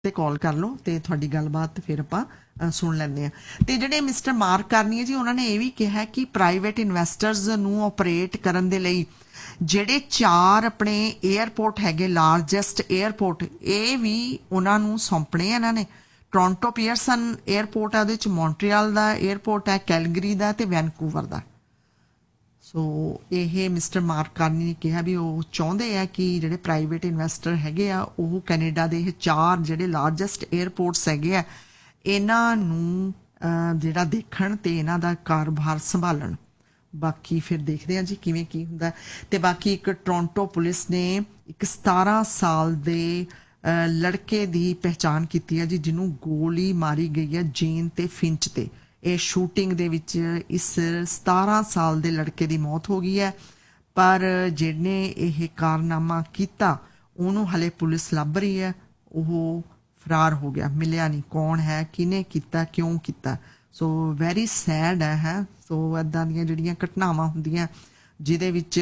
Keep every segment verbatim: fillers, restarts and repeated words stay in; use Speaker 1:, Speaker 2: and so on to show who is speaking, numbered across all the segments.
Speaker 1: ਤੇ ਕਾਲ ਕਰ ਲਓ ਤੇ ਤੁਹਾਡੀ ਗੱਲਬਾਤ ਫਿਰ ਆਪਾਂ ਸੁਣ ਲੈਂਦੇ ਆ। ਤੇ ਜਿਹੜੇ ਮਿਸਟਰ ਮਾਰਕ ਕਰਨੀ ਹੈ ਜੀ, ਉਹਨਾਂ ਨੇ ਇਹ ਵੀ ਕਿਹਾ ਕਿ ਪ੍ਰਾਈਵੇਟ ਇਨਵੈਸਟਰਸ ਨੂੰ ਆਪਰੇਟ ਕਰਨ ਦੇ ਲਈ ਜਿਹੜੇ ਚਾਰ ਆਪਣੇ ਏਅਰਪੋਰਟ ਹੈਗੇ ਲਾਰਜੈਸਟ ਏਅਰਪੋਰਟ, ਇਹ ਵੀ ਉਹਨਾਂ ਨੂੰ ਸੌਂਪਣੇ ਇਹਨਾਂ ਨੇ। ਟੋਰਾਂਟੋ ਪੀਅਰਸਨ ਏਅਰਪੋਰਟ ਆ, ਉਹਦੇ ਚ ਮੌਂਟਰੀਅਲ ਦਾ ਏਅਰਪੋਰਟ ਹੈ, ਕੈਲਗਰੀ ਦਾ ਤੇ ਵੈਨਕੂਵਰ ਦਾ। ਸੋ ਇਹ ਮਿਸਟਰ ਮਾਰਕ ਕਾਰਨੀ ਨੇ ਕਿਹਾ ਵੀ ਉਹ ਚਾਹੁੰਦੇ ਆ ਕਿ ਜਿਹੜੇ ਪ੍ਰਾਈਵੇਟ ਇਨਵੈਸਟਰ ਹੈਗੇ ਆ ਉਹ ਕੈਨੇਡਾ ਦੇ ਇਹ ਚਾਰ ਜਿਹੜੇ ਲਾਰਜੈਸਟ ਏਅਰਪੋਰਟਸ ਹੈਗੇ ਆ ਇਹਨਾਂ ਨੂੰ ਜਿਹੜਾ ਦੇਖਣ ਤੇ ਇਹਨਾਂ ਦਾ ਕਾਰੋਬਾਰ ਸੰਭਾਲਣ। ਬਾਕੀ ਫਿਰ ਦੇਖਦੇ ਆ ਜੀ ਕਿਵੇਂ ਕੀ ਹੁੰਦਾ। ਤੇ ਬਾਕੀ ਇੱਕ ਟੋਰਾਂਟੋ ਪੁਲਿਸ ਨੇ ਇੱਕ ਸਤਾਰਾਂ ਸਾਲ ਦੇ ਲੜਕੇ ਦੀ ਪਹਿਚਾਣ ਕੀਤੀ ਹੈ ਜੀ, ਜਿਹਨੂੰ ਗੋਲੀ ਮਾਰੀ ਗਈ ਹੈ ਜੇਨ ਤੇ ਫਿੰਚ ਤੇ। ਇਹ ਸ਼ੂਟਿੰਗ ਦੇ ਵਿੱਚ ਇਸ ਸਤਾਰਾਂ ਸਾਲ ਦੇ ਲੜਕੇ ਦੀ ਮੌਤ ਹੋ ਗਈ ਹੈ, ਪਰ ਜਿਹਨੇ ਇਹ ਕਾਰਨਾਮਾ ਕੀਤਾ ਉਹਨੂੰ ਹਲੇ ਪੁਲਿਸ ਲੱਭ ਰਹੀ ਹੈ। ਉਹ ਫਰਾਰ ਹੋ ਗਿਆ, ਮਿਲਿਆ ਨਹੀਂ ਕੌਣ ਹੈ, ਕਿਹਨੇ ਕੀਤਾ, ਕਿਉਂ ਕੀਤਾ। ਸੋ ਵੈਰੀ ਸੈਡ ਹੈ ਹੈ ਸੋ ਇੱਦਾਂ ਦੀਆਂ ਜਿਹੜੀਆਂ ਘਟਨਾਵਾਂ ਹੁੰਦੀਆਂ ਜਿਹਦੇ ਵਿੱਚ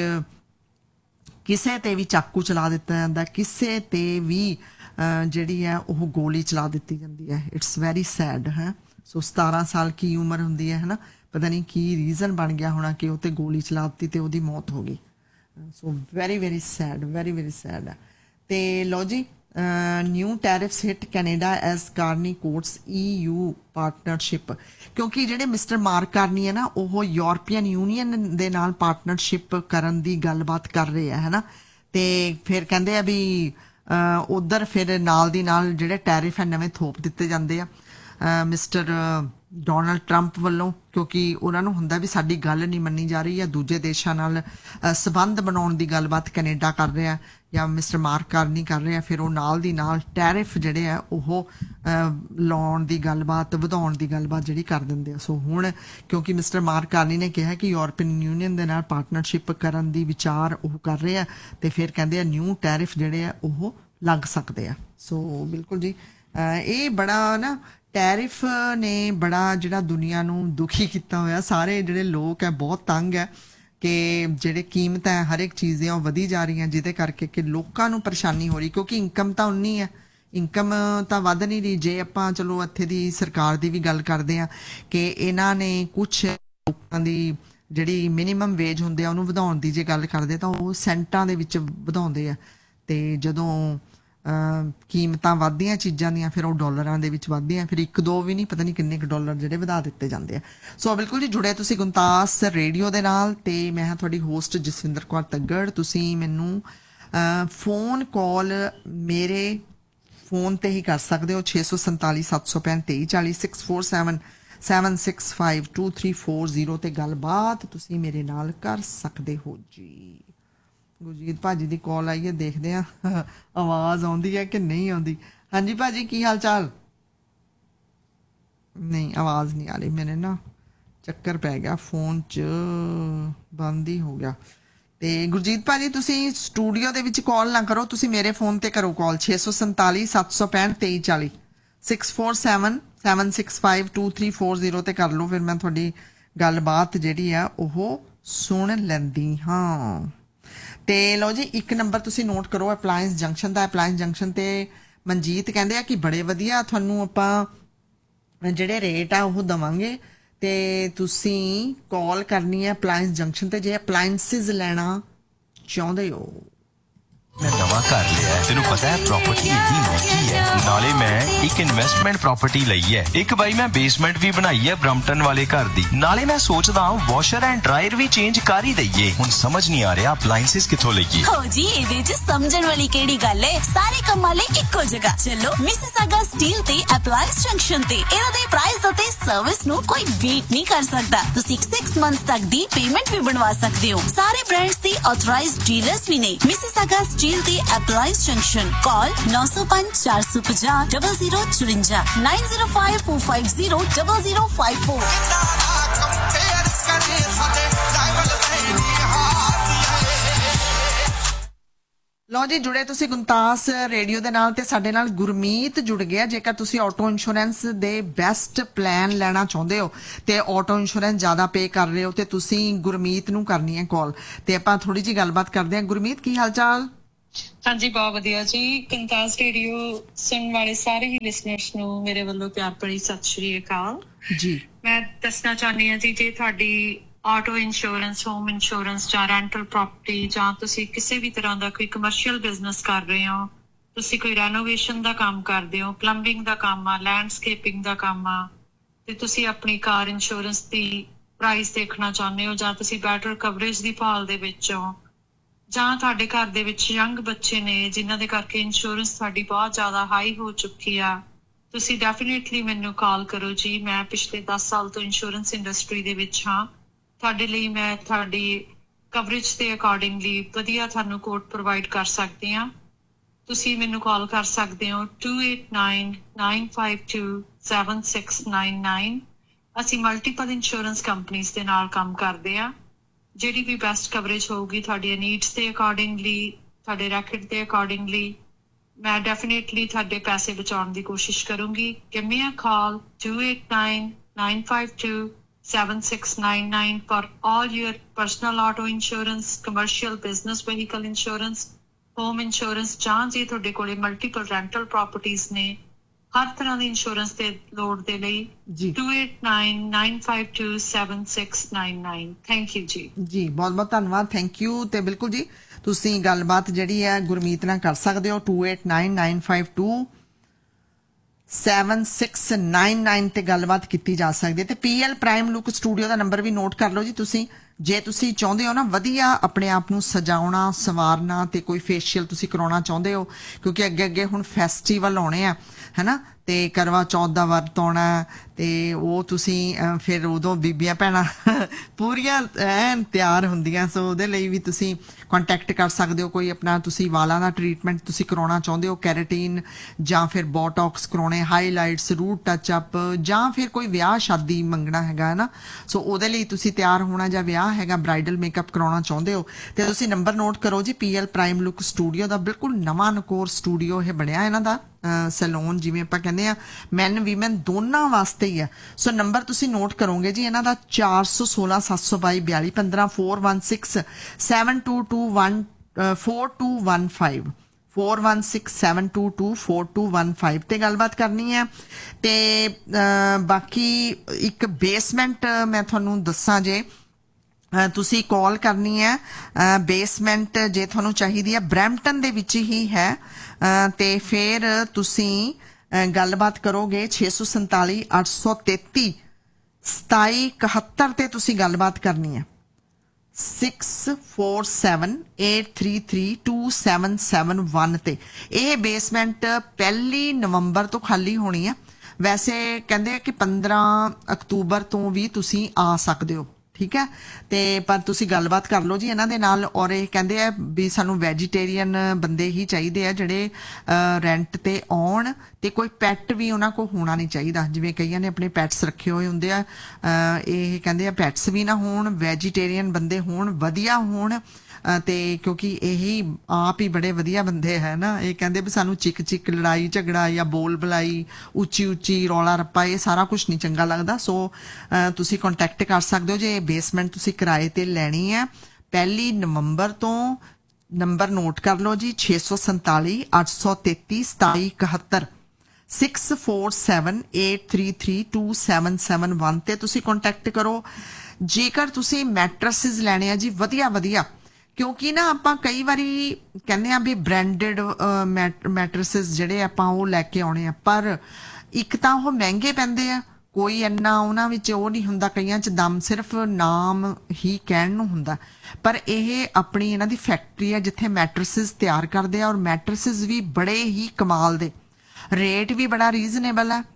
Speaker 1: ਕਿਸੇ ਤੇ ਵੀ ਚਾਕੂ ਚਲਾ ਦਿੱਤਾ ਜਾਂਦਾ, ਕਿਸੇ ਤੇ ਵੀ ਜਿਹੜੀ ਹੈ ਉਹ ਗੋਲੀ ਚਲਾ ਦਿੱਤੀ ਜਾਂਦੀ ਹੈ। ਇਟਸ ਵੈਰੀ ਸੈਡ ਹੈ। ਸੋ ਸਤਾਰਾਂ ਸਾਲ ਕੀ ਉਮਰ ਹੁੰਦੀ ਹੈ ਹੈ ਨਾ, ਪਤਾ ਨਹੀਂ ਕੀ ਰੀਜ਼ਨ ਬਣ ਗਿਆ ਹੋਣਾ ਕਿ ਉਹ ਤੇ ਗੋਲੀ ਚਲਾ ਦਿੱਤੀ ਤੇ ਉਹਦੀ ਮੌਤ ਹੋ ਗਈ। So very very sad, very very sad ਹੈ। ਤੇ ਲਓ ਜੀ, new tariffs hit Canada as Carney courts E U partnership. ਕਿਉਂਕਿ ਜਿਹੜੇ ਮਿਸਟਰ ਮਾਰਕ ਕਾਰਨੀ ਹੈ ਨਾ, ਉਹ ਯੂਰਪੀਅਨ ਯੂਨੀਅਨ ਦੇ ਨਾਲ ਪਾਰਟਨਰਸ਼ਿਪ ਕਰਨ ਦੀ ਗੱਲਬਾਤ ਕਰ ਰਹੇ ਆ ਹੈ ਨਾ। ਤੇ ਫਿਰ ਕਹਿੰਦੇ ਆ ਵੀ ਉਧਰ ਫਿਰ ਨਾਲ ਦੀ ਨਾਲ ਜਿਹੜੇ ਟੈਰਿਫ ਹੈ ਨਵੇਂ ਥੋਪ ਦਿੱਤੇ ਜਾਂਦੇ ਆ ਮਿਸਟਰ ਡੋਨਲਡ ਟਰੰਪ ਵੱਲੋਂ, ਕਿਉਂਕਿ ਉਹਨਾਂ ਨੂੰ ਹੁੰਦਾ ਵੀ ਸਾਡੀ ਗੱਲ ਨਹੀਂ ਮੰਨੀ ਜਾ ਰਹੀ ਹੈ। ਦੂਜੇ ਦੇਸ਼ਾਂ ਨਾਲ ਸਬੰਧ ਬਣਾਉਣ ਦੀ ਗੱਲਬਾਤ ਕੈਨੇਡਾ ਕਰ ਰਿਹਾ ਜਾਂ ਮਿਸਟਰ ਮਾਰਕ ਕਾਰਨੀ ਕਰ ਰਿਹਾ, ਫਿਰ ਉਹ ਨਾਲ ਦੀ ਨਾਲ ਟੈਰਿਫ ਜਿਹੜੇ ਆ ਉਹ ਲਾਉਣ ਦੀ ਗੱਲਬਾਤ, ਵਧਾਉਣ ਦੀ ਗੱਲਬਾਤ ਜਿਹੜੀ ਕਰ ਦਿੰਦੇ ਆ। ਸੋ ਹੁਣ ਕਿਉਂਕਿ ਮਿਸਟਰ ਮਾਰਕ ਕਾਰਨੀ ਨੇ ਕਿਹਾ ਕਿ ਯੂਰਪੀਅਨ ਯੂਨੀਅਨ ਦੇ ਨਾਲ ਪਾਰਟਨਰਸ਼ਿਪ ਕਰਨ ਦੀ ਵਿਚਾਰ ਉਹ ਕਰ ਰਹੇ ਆ, ਤੇ ਫਿਰ ਕਹਿੰਦੇ ਆ ਨਿਊ ਟੈਰਿਫ ਜਿਹੜੇ ਆ ਉਹ ਲੱਗ ਸਕਦੇ ਆ। ਸੋ ਬਿਲਕੁਲ ਜੀ, ਇਹ ਬੜਾ ਨਾ ਟੈਰਿਫ ਨੇ ਬੜਾ ਜਿਹੜਾ ਦੁਨੀਆ ਨੂੰ ਦੁਖੀ ਕੀਤਾ ਹੋਇਆ। ਸਾਰੇ ਜਿਹੜੇ ਲੋਕ ਹੈ ਬਹੁਤ ਤੰਗ ਹੈ ਕਿ ਜਿਹੜੇ ਕੀਮਤਾਂ ਹੈ ਹਰ ਇੱਕ ਚੀਜ਼ ਦੀਆਂ ਉਹ ਵਧੀ ਜਾ ਰਹੀਆਂ, ਜਿਹਦੇ ਕਰਕੇ ਕਿ ਲੋਕਾਂ ਨੂੰ ਪਰੇਸ਼ਾਨੀ ਹੋ ਰਹੀ, ਕਿਉਂਕਿ ਇਨਕਮ ਤਾਂ ਉਨੀ ਹੈ, ਇਨਕਮ ਤਾਂ ਵੱਧ ਨਹੀਂ ਰਹੀ। ਜੇ ਆਪਾਂ ਚਲੋ ਇੱਥੇ ਦੀ ਸਰਕਾਰ ਦੀ ਵੀ ਗੱਲ ਕਰਦੇ ਹਾਂ ਕਿ ਇਹਨਾਂ ਨੇ ਕੁਛ ਲੋਕਾਂ ਦੀ ਜਿਹੜੀ ਮਿਨੀਮਮ ਵੇਜ ਹੁੰਦੇ ਆ ਉਹਨੂੰ ਵਧਾਉਣ ਦੀ ਜੇ ਗੱਲ ਕਰਦੇ ਤਾਂ ਉਹ ਸੈਂਟਾਂ ਦੇ ਵਿੱਚ ਵਧਾਉਂਦੇ ਆ, ਤੇ ਜਦੋਂ ਕੀਮਤਾਂ ਵੱਧਦੀਆਂ ਚੀਜ਼ਾਂ ਦੀਆਂ ਫਿਰ ਉਹ ਡਾਲਰਾਂ ਦੇ ਵਿੱਚ ਵੱਧਦੀਆਂ, ਫਿਰ ਇੱਕ ਦੋ ਵੀ ਨਹੀਂ ਪਤਾ ਨਹੀਂ ਕਿੰਨੇ ਕੁ ਡਾਲਰ ਜਿਹੜੇ ਵਧਾ ਦਿੱਤੇ ਜਾਂਦੇ ਆ। ਸੋ ਬਿਲਕੁਲ ਜੀ, ਜੁੜੇ ਤੁਸੀਂ ਗੁਣਤਾਸ ਰੇਡੀਓ ਦੇ ਨਾਲ, ਤੇ ਮੈਂ ਹਾਂ ਤੁਹਾਡੀ ਹੋਸਟ ਜਸਵਿੰਦਰ ਕੌਰ ਤੱਗੜ। ਤੁਸੀਂ ਮੈਨੂੰ ਫੋਨ ਕਾਲ ਮੇਰੇ ਫੋਨ ਤੇ ਹੀ ਕਰ ਸਕਦੇ ਹੋ ਛੇ ਸੌ ਸੰਤਾਲੀ ਸੱਤ ਸੌ ਪੈਂਹਠ ਤੇਈ ਚਾਲੀ six four seven seven six five two three four zero ਤੇ ਗੱਲਬਾਤ ਤੁਸੀਂ ਮੇਰੇ ਨਾਲ ਕਰ ਸਕਦੇ ਹੋ ਜੀ। ਗੁਰਜੀਤ ਭਾਜੀ ਦੀ ਕਾਲ ਆਈ ਹੈ, ਦੇਖਦੇ ਆ ਆਵਾਜ਼ ਆਉਂਦੀ ਹੈ ਕਿ ਨਹੀਂ ਆਉਂਦੀ। ਹਾਂਜੀ ਭਾਜੀ, ਕੀ ਹਾਲ ਚਾਲ? ਨਹੀਂ, ਆਵਾਜ਼ ਨਹੀਂ ਆ ਰਹੀ। ਮੇਰੇ ਨਾ ਚੱਕਰ ਪੈ ਗਿਆ, ਫੋਨ 'ਚ ਬੰਦ ਹੀ ਹੋ ਗਿਆ। ਤੇ ਗੁਰਜੀਤ ਭਾਜੀ, ਤੁਸੀਂ ਸਟੂਡੀਓ ਦੇ ਵਿੱਚ ਕਾਲ ਨਾ ਕਰੋ, ਤੁਸੀਂ ਮੇਰੇ ਫੋਨ ਤੇ ਕਰੋ ਕਾਲ ਛੇ ਸੌ ਸੰਤਾਲੀ ਸੱਤ ਸੌ ਪੈਂਹਠ ਤੇਈ ਚਾਲੀ six four seven seven six five two three four zero ਤੇ ਕਰ ਲਓ, ਫਿਰ ਮੈਂ ਤੁਹਾਡੀ ਗੱਲਬਾਤ ਜਿਹੜੀ ਆ ਉਹ ਸੁਣ ਲੈਂਦੀ ਹਾਂ। ਤੇ ਲਓ ਜੀ, ਇੱਕ ਨੰਬਰ ਤੁਸੀਂ ਨੋਟ ਕਰੋ ਅਪਲਾਇੰਸ ਜੰਕਸ਼ਨ ਦਾ। ਅਪਲਾਇੰਸ ਜੰਕਸ਼ਨ ਤੇ ਮਨਜੀਤ ਕਹਿੰਦੇ ਆ ਕਿ ਬੜੇ ਵਧੀਆ ਤੁਹਾਨੂੰ ਆਪਾਂ ਜਿਹੜੇ ਰੇਟ ਆ ਉਹ ਦੇਵਾਂਗੇ, ਤੇ ਤੁਸੀਂ ਕਾਲ ਕਰਨੀ ਹੈ ਅਪਲਾਇੰਸ ਜੰਕਸ਼ਨ ਤੇ ਜੇ ਅਪਲਾਇੰਸਿਸ ਲੈਣਾ ਚਾਹੁੰਦੇ ਹੋ।
Speaker 2: मैं नवा घर लिया है, तेनू पता है प्रॉपर्टी इतनी महंगी है, नाले मैं एक इन्वेस्टमेंट प्रॉपर्टी लई है। एक बाई मैं बेसमेंट भी बनाई है ब्रम्पटन वाले घर दी, नाले मैं सोचदा हूं वॉशर एंड ड्रायर भी चेंज कर ही दईए। हुण समझ नहीं आ रहा अप्लायंसेस किथों लईए।
Speaker 3: हो जी, इहदे च समझण वाली किहड़ी गल है, सारे कम्मां लई इक्को जगह चलो मिसिसागा स्टील ते अप्लायंस जंक्शन ते। इन्हां दे प्राइस अते सर्विस नू कोई बीट नहीं कर सकदा। तुसीं सिक्स मंथ्स तक दी पेमेंट भी बनवा सकदे हो। सारे ब्रांड्स दे ऑथराइज्ड डीलर्स भी ने। Mississauga steel the Appliance Junction. Call नौ सौ पाँच चार सौ पचास double zero चुरंजा nine zero five four five zero double zero five four.
Speaker 1: ਲਓ ਜੀ, ਜੁੜੇ ਤੁਸੀਂ ਗੁਣਤਾਸ ਰੇਡੀਓ ਦੇ ਨਾਲ, ਤੇ ਸਾਡੇ ਨਾਲ ਗੁਰਮੀਤ ਜੁੜ ਗਿਆ। ਜੇਕਰ ਤੁਸੀਂ ਆਟੋ ਇੰਸ਼ੋਰੈਂਸ ਦੇ ਬੈਸਟ ਪਲਾਨ ਲੈਣਾ ਚਾਹੁੰਦੇ ਹੋ ਤੇ ਆਟੋ ਇੰਸ਼ੋਰੈਂਸ ਜ਼ਿਆਦਾ ਪੇ ਕਰ ਰਹੇ ਹੋ, ਤੇ ਤੁਸੀਂ ਗੁਰਮੀਤ ਨੂੰ ਕਰਨੀ ਹੈ ਕਾਲ, ਤੇ ਆਪਾਂ ਥੋੜੀ ਜਿਹੀ ਗੱਲਬਾਤ ਕਰਦੇ ਹਾਂ। ਗੁਰਮੀਤ, ਕੀ ਹਾਲ ਚਾਲ?
Speaker 4: हाँ जी बहुत वधिया जी। कंतास रेडियो सुनने वाले सारे ही लिसनर्स ਨੂੰ ਮੇਰੇ ਵੱਲੋਂ ਪਿਆਰ ਭਰੀ ਸਤਿ ਸ਼੍ਰੀ ਅਕਾਲ
Speaker 1: ਜੀ।
Speaker 4: ਮੈਂ ਦੱਸਣਾ ਚਾਹੁੰਦੀ ਹਾਂ ਜੀ ਜੇ ਤੁਹਾਡੀ ਆਟੋ ਇੰਸ਼ੋਰੈਂਸ ਹੋਮ ਇੰਸ਼ੋਰੈਂਸ ਜਾਂ ਰੈਂਟਲ ਪ੍ਰਾਪਰਟੀ ਜਾਂ ਤੁਸੀਂ ਕਿਸੇ ਵੀ ਤਰ੍ਹਾਂ ਦਾ ਕੋਈ ਕਮਰਸ਼ੀਅਲ ਬਿਜ਼ਨਸ ਕਰ ਰਹੇ ਹੋ, ਤੁਸੀਂ ਕੋਈ ਰੈਨੋਵੇਸ਼ਨ ਦਾ ਕੰਮ ਕਰਦੇ ਹੋ, ਪਲੰਬਿੰਗ ਦਾ ਕੰਮ ਆ, ਲੈਂਡਸਕੇਪਿੰਗ ਦਾ ਕੰਮ ਆ, ਤੇ ਤੁਸੀਂ ਆਪਣੀ ਕਾਰ ਇੰਸ਼ੋਰੈਂਸ ਦੀ ਪ੍ਰਾਈਸ ਦੇਖਣਾ ਚਾਹੁੰਦੇ ਹੋ ਜਾਂ ਤੁਸੀਂ ਬੈਟਰ ਕਵਰੇਜ ਦੀ ਭਾਲ ਦੇ ਵਿੱਚ ਹੋ ਜਾਂ ਤੁਹਾਡੇ ਘਰ ਦੇ ਵਿੱਚ ਯੰਗ ਬੱਚੇ ਨੇ ਜਿਨ੍ਹਾਂ ਦੇ ਕਰਕੇ ਇੰਸ਼ੋਰੈਂਸ ਤੁਹਾਡੀ ਬਹੁਤ ਜ਼ਿਆਦਾ ਹਾਈ ਹੋ ਚੁੱਕੀ ਆ, ਤੁਸੀਂ ਡੈਫੀਨੇਟਲੀ ਮੈਨੂੰ ਕਾਲ ਕਰੋ ਜੀ। ਮੈਂ ਪਿਛਲੇ ਦਸ ਸਾਲ ਤੋਂ ਇੰਸ਼ੋਰੈਂਸ ਇੰਡਸਟਰੀ ਦੇ ਵਿੱਚ ਹਾਂ। ਤੁਹਾਡੇ ਲਈ ਮੈਂ ਤੁਹਾਡੀ ਕਵਰੇਜ ਦੇ ਅਕੋਰਡਿੰਗਲੀ ਵਧੀਆ ਤੁਹਾਨੂੰ ਕੋਟ ਪ੍ਰੋਵਾਈਡ ਕਰ ਸਕਦੀ ਹਾਂ। ਤੁਸੀਂ ਮੈਨੂੰ ਕਾਲ ਕਰ ਸਕਦੇ ਹੋ two eight nine nine five two seven six nine nine। ਅਸੀਂ ਮਲਟੀਪਲ ਇੰਸ਼ੋਰੈਂਸ ਕੰਪਨੀਆਂ ਦੇ ਨਾਲ ਕੰਮ ਕਰਦੇ ਹਾਂ। ਜਿਹੜੀ ਵੀ ਬੈਸਟ ਕਵਰੇਜ ਹੋਊਗੀ ਤੁਹਾਡੀਆਂ ਨੀਡਸ ਦੇ ਅਕੋਰਡਿੰਗਲੀ, ਤੁਹਾਡੇ ਰੈਕਟ ਦੇ ਅਕੋਰਡਿੰਗਲੀ ਮੈਂ ਡੈਫੀਨੇਟਲੀ ਤੁਹਾਡੇ ਪੈਸੇ ਬਚਾਉਣ ਦੀ ਕੋਸ਼ਿਸ਼ ਕਰੂੰਗੀ। Give me a call two eight nine nine five two seven six nine nine for all your personal auto insurance, commercial business vehicle insurance, home insurance ਜਾਂ ਜੇ ਤੁਹਾਡੇ ਕੋਲੇ ਮਲਟੀਪਲ ਰੈਂਟਲ ਪ੍ਰਾਪਰਟੀਆਂ ਨੇ, ਹਰ ਤਰ੍ਹਾਂ ਦੀ ਇੰਸ਼ੋਰੈਂਸ ਦੇ ਲੋੜ ਦੇ ਲਈ two eight nine nine five two seven six nine nine। Thank you ਜੀ।
Speaker 1: ਜੀ ਬਹੁਤ ਬਹੁਤ ਧੰਨਵਾਦ, ਥੈਂਕ ਯੂ। ਤੇ ਬਿਲਕੁਲ ਜੀ ਤੁਸੀਂ ਗੱਲਬਾਤ ਜਿਹੜੀ ਹੈ ਗੁਰਮੀਤ ਨਾਲ ਕਰ ਸਕਦੇ ਹੋ two eight nine nine five two seven six nine nine ਤੇ ਗੱਲਬਾਤ ਕੀਤੀ ਜਾ ਸਕਦੀ ਹੈ। ਤੇ ਪੀਐਲ ਪ੍ਰਾਈਮ ਲੁੱਕ ਸਟੂਡੀਓ ਦਾ ਨੰਬਰ ਵੀ ਨੋਟ ਕਰ ਲਓ ਜੀ ਤੁਸੀਂ, ਜੇ ਤੁਸੀਂ ਚਾਹੁੰਦੇ ਹੋ ਨਾ ਵਧੀਆ ਆਪਣੇ ਆਪ ਨੂੰ ਸਜਾਉਣਾ ਸਵਾਰਨਾ ਤੇ ਕੋਈ ਫੇਸ਼ੀਅਲ ਤੁਸੀਂ ਕਰਾਉਣਾ ਚਾਹੁੰਦੇ ਹੋ, ਕਿਉਂਕਿ ਅੱਗੇ ਅੱਗੇ ਹੁਣ ਫੈਸਟੀਵਲ ਆਉਣੇ ਆ ਹੈ ਨਾ, ਤੇ ਕਰਵਾ ਚੌਥ ਦਾ ਵਰਤ ਆਉਣਾ ਤੇ ਉਹ ਤੁਸੀਂ ਫਿਰ ਉਦੋਂ ਬੀਬੀਆਂ ਭੈਣਾਂ ਪੂਰੀਆਂ ਐਨ ਤਿਆਰ ਹੁੰਦੀਆਂ, ਸੋ ਉਹਦੇ ਲਈ ਵੀ ਤੁਸੀਂ ਕੰਟੈਕਟ ਕਰ ਸਕਦੇ ਹੋ। ਕੋਈ ਆਪਣਾ ਤੁਸੀਂ ਵਾਲਾਂ ਦਾ ਟਰੀਟਮੈਂਟ ਤੁਸੀਂ ਕਰਾਉਣਾ ਚਾਹੁੰਦੇ ਹੋ, ਕੈਰੇਟਿਨ ਜਾਂ ਫਿਰ ਬੋਟੌਕਸ ਕਰਾਉਣੇ, ਹਾਈਲਾਈਟਸ, ਰੂਟ ਟੱਚ ਅਪ, ਜਾਂ ਫਿਰ ਕੋਈ ਵਿਆਹ ਸ਼ਾਦੀ ਮੰਗਣਾ ਹੈਗਾ ਹੈ ਨਾ, ਸੋ ਉਹਦੇ ਲਈ ਤੁਸੀਂ ਤਿਆਰ ਹੋਣਾ, ਜਾਂ ਵਿਆਹ ਹੈਗਾ ਬ੍ਰਾਈਡਲ ਮੇਕਅਪ ਕਰਾਉਣਾ ਚਾਹੁੰਦੇ ਹੋ ਤੇ ਤੁਸੀਂ ਨੰਬਰ ਨੋਟ ਕਰੋ ਜੀ। ਪੀਐਲ ਪ੍ਰਾਈਮ ਲੁੱਕ ਸਟੂਡੀਓ ਦਾ ਬਿਲਕੁਲ ਨਵਾਂ ਨਕੋਰ ਸਟੂਡੀਓ ਇਹ ਬਣਿਆ ਇਹਨਾਂ ਦਾ ਸੈਲੂਨ, ਜਿਵੇਂ ਆਪਾਂ ਕਹਿੰਦੇ ਆ ਮੈਨ ਵੀਮੈਨ ਦੋਨਾਂ ਵਾਸਤੇ ਹੀ ਹੈ। ਸੋ ਨੰਬਰ ਤੁਸੀਂ ਨੋਟ ਕਰੋਗੇ ਜੀ ਇਹਨਾਂ ਦਾ ਚਾਰ ਸੌ ਸੋਲਾਂ ਸੱਤ ਸੌ ਬਾਈ ਬਿਆਲੀ ਪੰਦਰਾਂ four one six seven two two one four two one five four one six seven two two four two one five ਤੇ ਗੱਲਬਾਤ ਕਰਨੀ ਹੈ। ਤੇ ਬਾਕੀ ਇੱਕ ਬੇਸਮੈਂਟ ਮੈਂ ਤੁਹਾਨੂੰ ਦੱਸਾਂ ਜੇ ਤੁਸੀਂ ਕਾਲ ਕਰਨੀ ਹੈ, ਬੇਸਮੈਂਟ ਜੇ ਤੁਹਾਨੂੰ ਚਾਹੀਦੀ ਹੈ ਬਰੈਂਪਟਨ ਦੇ ਵਿੱਚ ਹੀ ਹੈ, ਤੇ ਫਿਰ ਤੁਸੀਂ ਗੱਲਬਾਤ ਕਰੋਗੇ ਛੇ ਸੌ ਸੰਤਾਲੀ ਅੱਠ ਸੌ ਤੇਤੀ ਸਤਾਈ ਇਕਹੱਤਰ ਤੇ ਤੁਸੀਂ ਗੱਲਬਾਤ ਕਰਨੀ ਹੈ six four seven eight three three two seven seven one ਤੇ। ਇਹ ਬੇਸਮੈਂਟ ਪਹਿਲੀ ਨਵੰਬਰ ਤੋਂ ਖਾਲੀ ਹੋਣੀ ਹੈ, ਵੈਸੇ ਕਹਿੰਦੇ ਆ ਕਿ ਪੰਦਰਾਂ ਅਕਤੂਬਰ ਤੋਂ ਵੀ ਤੁਸੀਂ ਆ ਸਕਦੇ ਹੋ, ਠੀਕ ਹੈ, ਤੇ ਪਰ ਤੁਸੀਂ ਗੱਲਬਾਤ ਕਰ ਲਓ ਜੀ ਇਹਨਾਂ ਦੇ ਨਾਲ। ਔਰ ਇਹ ਕਹਿੰਦੇ ਆ ਵੀ ਸਾਨੂੰ ਵੈਜੀਟੇਰੀਅਨ ਬੰਦੇ ਹੀ ਚਾਹੀਦੇ ਆ ਜਿਹੜੇ ਰੈਂਟ ਤੇ ਆਉਣ, ਤੇ ਕੋਈ ਪੈਟ ਵੀ ਉਹਨਾਂ ਕੋਲ ਹੋਣਾ ਨਹੀਂ ਚਾਹੀਦਾ, ਜਿਵੇਂ ਕਈਆਂ ਨੇ ਆਪਣੇ ਪੈਟਸ ਰੱਖੇ ਹੋਏ ਹੁੰਦੇ ਆ, ਇਹ ਕਹਿੰਦੇ ਆ ਪੈਟਸ ਵੀ ਨਾ ਹੋਣ, ਵੈਜੀਟੇਰੀਅਨ ਬੰਦੇ ਹੋਣ, ਵਧੀਆ ਹੋਣ, ਤੇ ਕਿਉਂਕਿ ਇਹੀ ਆਪ ਹੀ ਬੜੇ ਵਧੀਆ ਬੰਦੇ ਹੈ ਨਾ, ਇਹ ਕਹਿੰਦੇ ਵੀ ਸਾਨੂੰ ਚਿਕ ਚਿਕ ਲੜਾਈ ਝਗੜਾ ਜਾਂ ਬੋਲ ਬੁਲਾਈ ਉੱਚੀ ਉੱਚੀ ਰੌਲਾ ਰੱਪਾ ਇਹ ਸਾਰਾ ਕੁਝ ਨਹੀਂ ਚੰਗਾ ਲੱਗਦਾ। ਸੋ ਤੁਸੀਂ ਕੰਟੈਕਟ ਕਰ ਸਕਦੇ ਹੋ ਜੇ ਬੇਸਮੈਂਟ ਤੁਸੀਂ ਕਿਰਾਏ ਤੇ ਲੈਣੀ ਹੈ ਪਹਿਲੀ ਨਵੰਬਰ ਤੋਂ। ਨੰਬਰ ਨੋਟ ਕਰ ਲਓ ਜੀ ਛੇ ਸੌ ਸੰਤਾਲੀ ਅੱਠ ਸੌ ਤੇਤੀ ਸਤਾਈ ਇਕਹੱਤਰ six four seven eight three three two seven seven one ਤੇ ਤੁਸੀਂ ਕੰਟੈਕਟ ਕਰੋ। ਜੇਕਰ ਤੁਸੀਂ ਮੈਟਰਸਿਸ ਲੈਣੇ ਆ ਜੀ ਵਧੀਆ ਵਧੀਆ, ਕਿਉਂਕਿ ਨਾ ਆਪਾਂ ਕਈ ਵਾਰੀ ਕਹਿੰਦੇ ਆ ਵੀ ਬ੍ਰਾਂਡਡ ਮੈਟਰਸਿਸ ਜਿਹੜੇ ਆਪਾਂ ਉਹ ਲੈ ਕੇ ਆਉਣੇ ਆ, ਪਰ ਇੱਕ ਤਾਂ ਉਹ ਮਹਿੰਗੇ ਪੈਂਦੇ ਆ, ਕੋਈ ਇੰਨਾ ਉਹਨਾਂ ਵਿੱਚ ਉਹ ਨਹੀਂ ਹੁੰਦਾ, ਕਈਆਂ 'ਚ ਦਮ ਸਿਰਫ ਨਾਮ ਹੀ ਕਹਿਣ ਨੂੰ ਹੁੰਦਾ, ਪਰ ਇਹ ਆਪਣੀ ਇਹਨਾਂ ਦੀ ਫੈਕਟਰੀ ਹੈ ਜਿੱਥੇ ਮੈਟਰਸਿਸ ਤਿਆਰ ਕਰਦੇ ਆ, ਔਰ ਮੈਟਰਸਿਸ ਵੀ ਬੜੇ ਹੀ ਕਮਾਲ ਦੇ, ਰੇਟ ਵੀ ਬੜਾ ਰੀਜ਼ਨੇਬਲ ਹੈ।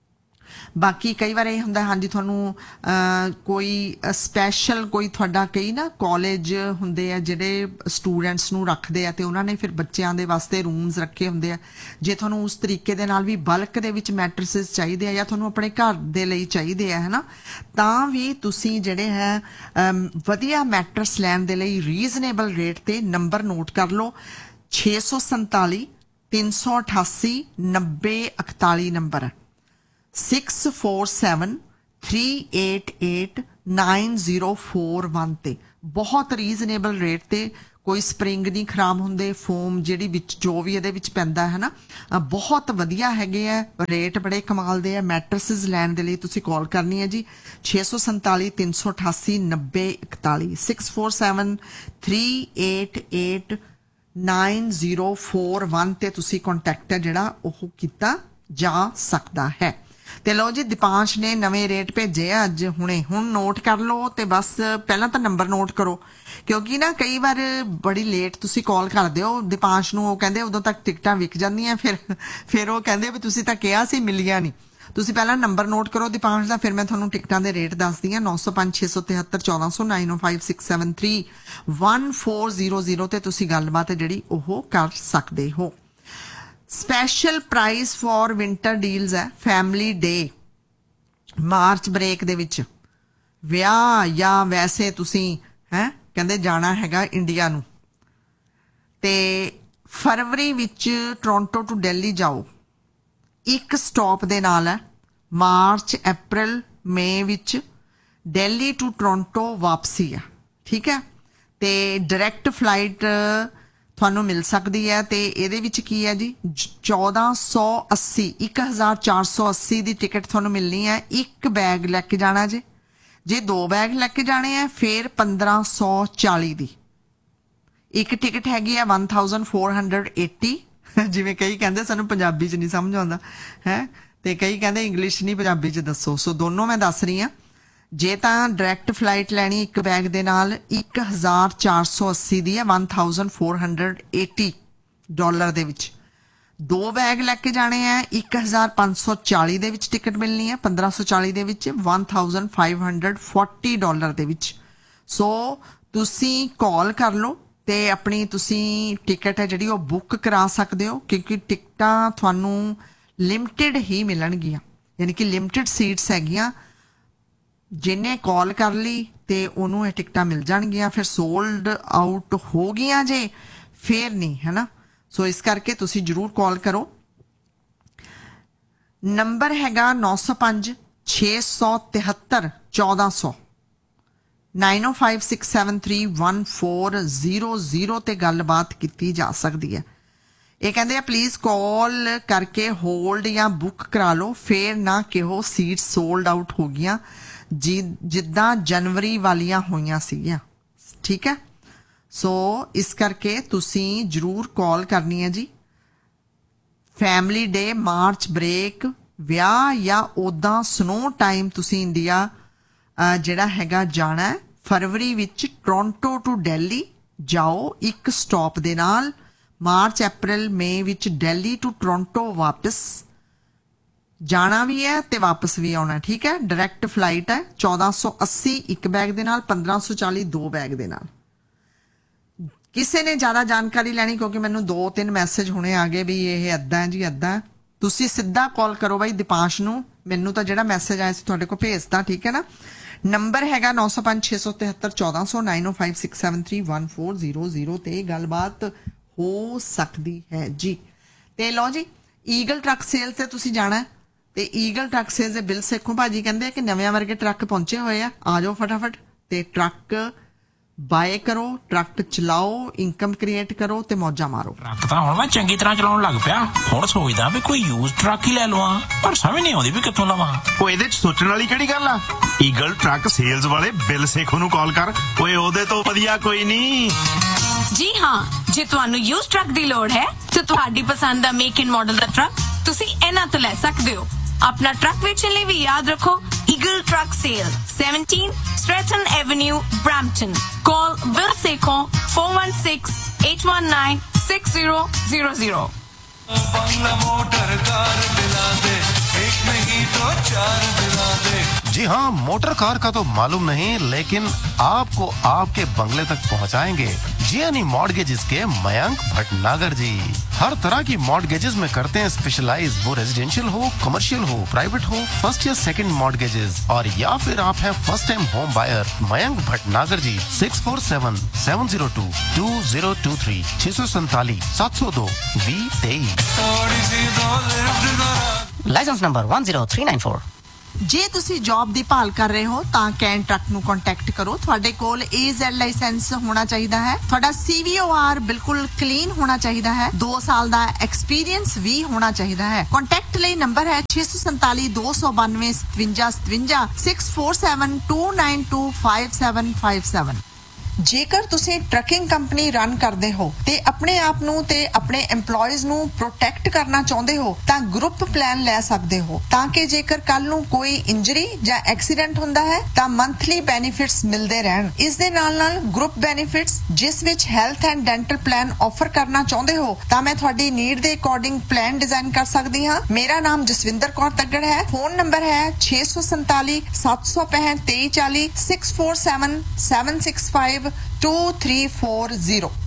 Speaker 1: ਬਾਕੀ ਕਈ ਵਾਰ ਇਹ ਹੁੰਦਾ ਹਾਂਜੀ ਤੁਹਾਨੂੰ ਕੋਈ ਸਪੈਸ਼ਲ ਕੋਈ ਤੁਹਾਡਾ ਕਈ ਨਾ ਕਾਲਜ ਹੁੰਦੇ ਆ ਜਿਹੜੇ ਸਟੂਡੈਂਟਸ ਨੂੰ ਰੱਖਦੇ ਆ, ਤੇ ਉਹਨਾਂ ਨੇ ਫਿਰ ਬੱਚਿਆਂ ਦੇ ਵਾਸਤੇ ਰੂਮਸ ਰੱਖੇ ਹੁੰਦੇ ਆ, ਜੇ ਤੁਹਾਨੂੰ ਉਸ ਤਰੀਕੇ ਦੇ ਨਾਲ ਵੀ ਬਲਕ ਦੇ ਵਿੱਚ ਮੈਟਰਸਿਸ ਚਾਹੀਦੇ ਆ ਜਾਂ ਤੁਹਾਨੂੰ ਆਪਣੇ ਘਰ ਦੇ ਲਈ ਚਾਹੀਦੇ ਆ ਹੈ ਨਾ, ਤਾਂ ਵੀ ਤੁਸੀਂ ਜਿਹੜੇ ਹੈ ਵਧੀਆ ਮੈਟਰਸ ਲੈਣ ਦੇ ਲਈ ਰੀਜ਼ਨੇਬਲ ਰੇਟ ਤੇ ਨੰਬਰ ਨੋਟ ਕਰ ਲਓ ਛੇ ਸੌ ਸੰਤਾਲੀ ਤਿੰਨ ਸੌ ਅਠਾਸੀ ਨੱਬੇ ਇਕਤਾਲੀ ਨੰਬਰ ਹੈ six four seven three eight eight nine zero four one ਤੇ। ਬਹੁਤ ਰੀਜ਼ਨੇਬਲ ਰੇਟ ਤੇ कोई स्प्रिंग नहीं खराब होंदे, फोम ਜਿਹੜੀ ਵਿੱਚ ਜੋ ਵੀ ਇਹਦੇ ਵਿੱਚ ਪੈਂਦਾ ਹੈ ਨਾ ਬਹੁਤ ਵਧੀਆ ਹੈਗੇ ਆ, ਰੇਟ ਬੜੇ ਕਮਾਲ ਦੇ ਆ। ਮੈਟਰਸਿਸ ਲੈਣ ਦੇ ਲਈ ਤੁਸੀਂ ਕਾਲ ਕਰਨੀ ਹੈ ਜੀ ਛੇ ਸੌ ਸੰਤਾਲੀ ਤਿੰਨ ਸੌ ਅਠਾਸੀ ਨੱਬੇ ਇਕਤਾਲੀ six four seven three eight eight ਨਾइन zero four one ਤੇ ਤੁਸੀਂ ਕੰਟੈਕਟ ਹੈ ਜਿਹੜਾ ਉਹ ਕੀਤਾ ਜਾ ਸਕਦਾ ਹੈ। ਤੇ ਲਓ ਜੀ ਦੀਪਾਂਸ਼ ਨੇ ਨਵੇਂ ਰੇਟ ਭੇਜੇ ਆ ਅੱਜ ਹੁਣੇ, ਹੁਣ ਨੋਟ ਕਰ ਲਓ ਤੇ ਬਸ ਪਹਿਲਾਂ ਤਾਂ ਨੰਬਰ ਨੋਟ ਕਰੋ ਕਿਉਂਕਿ ਨਾ ਕਈ ਵਾਰ ਬੜੀ ਲੇਟ ਤੁਸੀਂ ਕਾਲ ਕਰਦੇ ਹੋ ਦੀਪਾਂਸ਼ ਨੂੰ, ਉਹ ਕਹਿੰਦੇ ਉਦੋਂ ਤੱਕ ਟਿਕਟਾਂ ਵਿਕ ਜਾਂਦੀਆਂ, ਫਿਰ ਫਿਰ ਉਹ ਕਹਿੰਦੇ ਵੀ ਤੁਸੀਂ ਤਾਂ ਕਿਹਾ ਸੀ ਮਿਲੀਆਂ ਨਹੀਂ। ਤੁਸੀਂ ਪਹਿਲਾਂ ਨੰਬਰ ਨੋਟ ਕਰੋ ਦੀਪਾਂਸ਼ ਦਾ, ਫਿਰ ਮੈਂ ਤੁਹਾਨੂੰ ਟਿਕਟਾਂ ਦੇ ਰੇਟ ਦੱਸਦੀ ਹਾਂ। ਨੌ ਸੌ ਪੰਜ ਛੇ ਸੌ ਤਿਹੱਤਰ ਚੌਦਾਂ ਸੌ ਨਾਈਨ ਓ five six seven three one four zero zero ਤੇ ਤੁਸੀਂ ਗੱਲਬਾਤ ਜਿਹੜੀ ਉਹ ਕਰ ਸਕਦੇ ਹੋ। Special price for winter deals ਹੈ ਫੈਮਿਲੀ ਡੇ ਮਾਰਚ ਬ੍ਰੇਕ ਦੇ ਵਿੱਚ ਵਿਆਹ ਜਾਂ ਵੈਸੇ ਤੁਸੀਂ ਹੈ ਕਹਿੰਦੇ ਜਾਣਾ ਹੈਗਾ ਇੰਡੀਆ ਨੂੰ ਤੇ ਫਰਵਰੀ ਵਿੱਚ ਟੋਰਾਂਟੋ ਟੂ ਦਿੱਲੀ ਜਾਓ, ਇੱਕ ਸਟਾਪ ਦੇ ਨਾਲ ਹੈ। ਮਾਰਚ ਅਪ੍ਰੈਲ ਮਈ ਵਿੱਚ ਦਿੱਲੀ ਟੂ ਟੋਰਾਂਟੋ ਵਾਪਸੀ ਹੈ, ਠੀਕ ਹੈ। ਤੇ ਡਾਇਰੈਕਟ ਫਲਾਈਟ ਤੁਹਾਨੂੰ ਮਿਲ ਸਕਦੀ ਹੈ ਤੇ ਇਹਦੇ ਵਿੱਚ ਕੀ ਹੈ ਜੀ ਚੌਦਾਂ ਸੌ ਅੱਸੀ ਇੱਕ ਹਜ਼ਾਰ ਚਾਰ ਸੌ ਅੱਸੀ ਦੀ ਟਿਕਟ ਤੁਹਾਨੂੰ ਮਿਲਣੀ ਹੈ। ਇੱਕ ਬੈਗ ਲੈ ਕੇ ਜਾਣਾ ਜੇ ਜੇ ਦੋ ਬੈਗ ਲੈ ਕੇ ਜਾਣੇ ਆ ਫਿਰ ਪੰਦਰਾਂ ਸੌ ਚਾਲੀ ਦੀ ਇੱਕ ਟਿਕਟ ਹੈਗੀ ਆ one thousand four hundred eighty. ਜਿਵੇਂ ਕਈ ਕਹਿੰਦੇ ਸਾਨੂੰ ਪੰਜਾਬੀ 'ਚ ਨਹੀਂ ਸਮਝ ਆਉਂਦਾ ਹੈ ਤੇ ਕਈ ਕਹਿੰਦੇ ਇੰਗਲਿਸ਼ ਨਹੀਂ ਪੰਜਾਬੀ 'ਚ ਦੱਸੋ, ਸੋ ਦੋਨੋਂ ਮੈਂ ਦੱਸ ਰਹੀ ਹਾਂ। ਜੇ ਤਾਂ ਡਾਇਰੈਕਟ ਫਲਾਈਟ ਲੈਣੀ ਇੱਕ ਬੈਗ ਦੇ ਨਾਲ ਇੱਕ ਹਜ਼ਾਰ ਚਾਰ ਸੌ ਅੱਸੀ ਦੀ ਹੈ one thousand four hundred eighty dollar ਦੇ ਵਿੱਚ। ਦੋ ਬੈਗ ਲੈ ਕੇ ਜਾਣੇ ਆ ਇੱਕ ਹਜ਼ਾਰ ਪੰਜ ਸੌ ਚਾਲੀ ਦੇ ਵਿੱਚ ਟਿਕਟ ਮਿਲਣੀ ਹੈ, ਪੰਦਰਾਂ ਸੌ ਚਾਲੀ ਦੇ ਵਿੱਚ one thousand five hundred forty dollar ਦੇ ਵਿੱਚ। ਸੋ ਤੁਸੀਂ ਕਾਲ ਕਰ ਲਓ ਤੇ ਆਪਣੀ ਤੁਸੀਂ ਟਿਕਟ ਹੈ ਜਿਹੜੀ ਉਹ ਬੁੱਕ ਕਰਾ ਸਕਦੇ ਹੋ ਕਿਉਂਕਿ ਟਿਕਟਾਂ ਤੁਹਾਨੂੰ ਲਿਮਟਿਡ ਹੀ ਮਿਲਣਗੀਆਂ, ਯਾਨੀ ਕਿ ਲਿਮਟਿਡ ਸੀਟਸ ਹੈਗੀਆਂ। ਜਿਹਨੇ ਕਾਲ ਕਰ ਲਈ ਤੇ ਉਹਨੂੰ ਇਹ ਟਿਕਟਾਂ ਮਿਲ ਜਾਣਗੀਆਂ, ਫਿਰ ਸੋਲਡ ਆਊਟ ਹੋ ਗਈਆਂ ਜੇ ਫਿਰ ਨਹੀਂ ਹੈ ਨਾ। ਸੋ ਇਸ ਕਰਕੇ ਤੁਸੀਂ ਜ਼ਰੂਰ ਕਾਲ ਕਰੋ। ਨੰਬਰ ਹੈਗਾ ਨੌ ਸੌ ਪੰਜ ਛੇ ਸੌ ਤਿਹੱਤਰ ਚੌਦਾਂ ਸੌ नाइन ओ five six seven three one four zero zero ਤੇ ਗੱਲਬਾਤ ਕੀਤੀ ਜਾ ਸਕਦੀ ਹੈ। ਇਹ ਕਹਿੰਦੇ ਆ ਪਲੀਜ਼ ਕਾਲ ਕਰਕੇ ਹੋਲਡ ਜਾਂ ਬੁੱਕ ਕਰਾ ਲਓ, ਫੇਰ ਨਾ ਕਿਹੋ ਸੀਟ ਸੋਲਡ ਆਊਟ ਹੋ ਗਈਆਂ ਜੀ ਜਿੱਦਾਂ ਜਨਵਰੀ ਵਾਲੀਆਂ ਹੋਈਆਂ ਸੀਗੀਆਂ, ਠੀਕ ਹੈ। ਸੋ ਇਸ ਕਰਕੇ ਤੁਸੀਂ ਜ਼ਰੂਰ ਕਾਲ ਕਰਨੀ ਹੈ ਜੀ। ਫੈਮਿਲੀ ਡੇ ਮਾਰਚ ਬ੍ਰੇਕ ਵਿਆਹ ਜਾਂ ਉੱਦਾਂ ਸਨੋ ਟਾਈਮ ਤੁਸੀਂ ਇੰਡੀਆ ਜਿਹੜਾ ਹੈਗਾ ਜਾਣਾ ਫਰਵਰੀ ਵਿੱਚ ਟੋਰਾਂਟੋ ਟੂ ਦਿੱਲੀ ਜਾਓ ਇੱਕ ਸਟਾਪ ਦੇ ਨਾਲ। ਮਾਰਚ ਅਪ੍ਰੈਲ ਮਈ ਵਿੱਚ ਦਿੱਲੀ ਟੂ ਟੋਰਾਂਟੋ ਵਾਪਸ ਜਾਣਾ ਵੀ ਹੈ ਤੇ ਵਾਪਸ ਵੀ ਆਉਣਾ, ਠੀਕ ਹੈ। ਡਾਇਰੈਕਟ ਫਲਾਈਟ ਹੈ ਚੌਦਾਂ ਸੌ ਅੱਸੀ ਇੱਕ ਬੈਗ ਦੇ ਨਾਲ ਪੰਦਰਾਂ ਸੌ ਚਾਲੀ ਦੋ ਬੈਗ ਦੇ ਨਾਲ। ਕਿਸੇ ਨੇ ਜ਼ਿਆਦਾ ਜਾਣਕਾਰੀ ਲੈਣੀ ਕਿਉਂਕਿ ਮੈਨੂੰ ਦੋ ਤਿੰਨ ਮੈਸੇਜ ਹੁਣੇ ਆ ਗਏ ਵੀ ਇਹ ਏਦਾਂ ਹੈ ਜੀ ਏਦਾਂ, ਤੁਸੀਂ ਸਿੱਧਾ ਕਾਲ ਕਰੋ ਬਾਈ ਦੀਪਾਂਸ਼ ਨੂੰ। ਮੈਨੂੰ ਤਾਂ ਜਿਹੜਾ ਮੈਸੇਜ ਆਇਆ ਸੀ ਤੁਹਾਡੇ ਕੋਲ ਭੇਜਦਾ, ਠੀਕ ਹੈ ਨਾ। ਨੰਬਰ ਹੈਗਾ ਨੌ ਸੌ ਪੰਜ ਛੇ ਸੌ ਤਿਹੱਤਰ ਚੌਦਾਂ ਸੌ ਨਾइन ओ five six seven three one four zero zero ਤੇ ਗੱਲਬਾਤ ਹੋ ਸਕਦੀ ਹੈ ਜੀ। ਤੇ ਲਓ ਜੀ ਈਗਲ ਟਰੱਕ ਸੇਲ ਤੇ ਤੁਸੀਂ ਜਾਣਾ ਤੇ ਈਗਲ ਟਰੱਕ ਸੇਲ ਦੇ ਬਿਲ ਸੇਖੋਂ ਭਾਜੀ ਕਹਿੰਦੇ ਕਿ ਨਵੇਂ ਵਰਗੇ ਟਰੱਕ ਪਹੁੰਚੇ ਹੋਏ ਆ, ਆ ਜਾਓ ਫਟਾਫਟ ਤੇ ਟਰੱਕ ਬਾਏ ਕਰੋ, ਟਰੱਕ ਚਲਾਓ, ਇਨਕਮ ਕ੍ਰੀਏਟ ਕਰੋ ਤੇ ਮੌਜਾਂ ਮਾਰੋ।
Speaker 5: ਟਰੱਕ ਤਾਂ ਹੁਣ ਮੈਂ ਚੰਗੀ ਤਰ੍ਹਾਂ ਚਲਾਉਣ ਲੱਗ ਪਿਆ, ਹੁਣ ਸੋਚਦਾ ਵੀ ਕੋਈ ਯੂਜ਼ ਟਰੱਕ ਹੀ ਲੈ ਲਵਾਂ, ਪਰ ਸਮਝ ਨਹੀਂ ਆਉਂਦੀ ਵੀ ਕਿੱਥੋਂ ਲਵਾਂ।
Speaker 6: ਉਹ ਇਹਦੇ ਚ ਸੋਚਣ ਵਾਲੀ ਕਿਹੜੀ ਗੱਲ ਆ, ਈਗਲ ਟਰੱਕ ਸੇਲਸ ਵਾਲੇ ਬਿਲ ਸੇਖੋਂ ਨੂੰ ਕਾਲ ਕਰ, ਓਏ ਉਹਦੇ ਤੋਂ ਵਧੀਆ ਕੋਈ ਨਹੀਂ।
Speaker 7: ਜੀ ਹਾਂ, ਜੇ ਤੁਹਾਨੂੰ ਯੂਜ਼ ਟਰੱਕ ਦੀ ਲੋੜ ਹੈ ਤਾਂ ਤੁਹਾਡੀ ਪਸੰਦ ਦਾ make and model the truck ਤੁਸੀਂ ਇਹਨਾਂ ਤੋਂ ਲੈ ਸਕਦੇ ਹੋ। अपना ट्रक बेचने लिए भी याद रखो eagle truck cell seventeen Stratton Avenue Brampton. Call will Sekhon four one six eight one nine six zero zero zero.
Speaker 8: Motor car दिला दे, एक नहीं तो चार दिला दे।
Speaker 9: जी हाँ, मोटर कार का तो मालूम नहीं लेकिन आपको आपके बंगले तक पहुँचाएंगे जियानी मॉर्गेजेस के मयंक भटनागर जी। हर तरह की मॉर्गेजेस में करते हैं स्पेशलाइज, वो रेजिडेंशियल हो, कमर्शियल हो, प्राइवेट हो, फर्स्ट या सेकंड मॉर्गेजेस, और या फिर आप हैं first time home buyer. Mayank Bhatnagar ji six four seven seven zero to to zero to three छह सौ सैतालीस सात सौ दो वी तेईस।
Speaker 8: थोड़ी सी दो लिफ्ट जरा।
Speaker 10: Licence number one zero three nine four.
Speaker 1: ਜੇ ਤੁਸੀਂ ਜੌਬ ਦੀ ਭਾਲ ਕਰ ਰਹੇ ਹੋ ਤਾਂ ਕੈਨ ਟਰੱਕ ਨੂੰ ਕੰਟੈਕਟ ਕਰੋ। ਤੁਹਾਡੇ ਕੋਲ ਏ ਜ਼ੈਡ ਲਾਇਸੈਂਸ ਹੋਣਾ ਚਾਹੀਦਾ ਹੈ, ਤੁਹਾਡਾ ਸੀ ਵੀ ਓ ਆਰ ਬਿਲਕੁਲ ਕਲੀਨ ਹੋਣਾ ਚਾਹੀਦਾ ਹੈ, ਦੋ ਸਾਲ ਦਾ ਐਕਸਪੀਰੀਅੰਸ ਵੀ ਹੋਣਾ ਚਾਹੀਦਾ ਹੈ। ਕੰਟੈਕਟ ਲਈ ਨੰਬਰ ਹੈ ਛੇ ਸੌ ਸੰਤਾਲੀ ਦੋ ਸੌ ਬਾਨਵੇਂ ਸਤਵੰਜਾ ਸਤਵੰਜਾ six four seven to nine to five seven five seven. ਜੇਕਰ ਤੁਸੀਂ ਟਰੱਕਿੰਗ ਕੰਪਨੀ ਰਨ ਕਰਦੇ ਹੋ ਤੇ ਆਪਣੇ ਆਪ ਨੂੰ ਤੇ ਆਪਣੇ EMPLOYEES ਨੂੰ ਪ੍ਰੋਟੈਕਟ ਕਰਨਾ ਚਾਹੁੰਦੇ ਹੋ ਤਾਂ ਗਰੁੱਪ ਪਲਾਨ ਲੈ ਸਕਦੇ ਹੋ, ਤਾਂ ਕਿ ਜੇਕਰ ਕੱਲ ਨੂੰ ਕੋਈ ਇੰਜਰੀ ਜਾਂ ਐਕਸੀਡੈਂਟ ਹੁੰਦਾ ਹੈ ਤਾਂ ਮੰਥਲੀ ਬੈਨੀਫਿਟਸ ਮਿਲਦੇ ਰਹਿਣ। ਇਸ ਦੇ ਨਾਲ ਨਾਲ ਗਰੁੱਪ ਬੈਨੀਫਿਟਸ ਜਿਸ ਵਿੱਚ health and dental plan offer ਕਰਨਾ ਚਾਹੁੰਦੇ ਹੋ ਤਾਂ ਮੈਂ ਤੁਹਾਡੀ ਨੀਡ ਦੇ ਅਕੋਰਡਿੰਗ ਪਲਾਨ ਡਿਜ਼ਾਈਨ ਕਰ ਸਕਦੀ ਹਾਂ। ਮੇਰਾ ਨਾਮ ਜਸਵਿੰਦਰ ਕੌਰ ਤੱਗੜ ਹੈ। ਫੋਨ ਨੰਬਰ ਹੈ ਛੇ ਸੌ ਸੰਤਾਲੀ ਸੱਤ ਸੌ ਪੈਂਹਠ ਤੇਈ ਚਾਲੀ six four seven seven six five two three four zero।